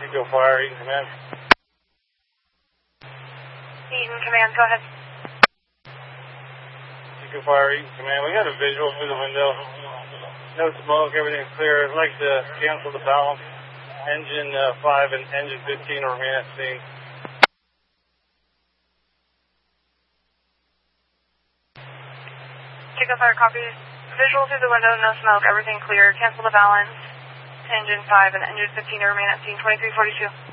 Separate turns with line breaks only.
Eagle Fire, Eaton Command.
Eaton Command, go ahead.
Eagle Fire, Eaton Command. We got a visual through the window. No smoke, everything's clear. I'd like to cancel the balance. Engine 5 and engine 15 will remain at scene.
Eagle Fire, copy. Visual through the window, no smoke, everything clear. Cancel the balance. Engine 5 and engine 15 to remain at scene. 2342.